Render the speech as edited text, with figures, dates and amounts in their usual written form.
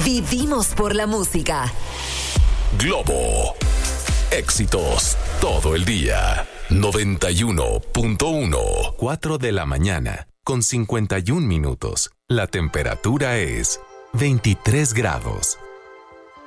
Vivimos por la música. Globo. Éxitos todo el día. 91.1. 4 de la mañana, con 51 minutos. La temperatura es 23 grados.